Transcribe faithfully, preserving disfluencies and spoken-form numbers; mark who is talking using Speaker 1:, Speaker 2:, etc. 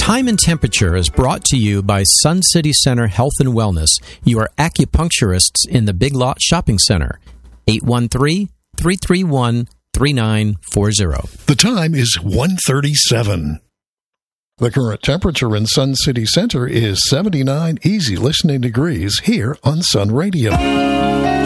Speaker 1: Time and Temperature is brought to you by Sun City Center Health and Wellness, your acupuncturists in the Big Lot Shopping Center. eight one three, three three one, three nine four zero.
Speaker 2: The time is one thirty-seven. The current temperature in Sun City Center is seventy-nine easy listening degrees here on Sun Radio.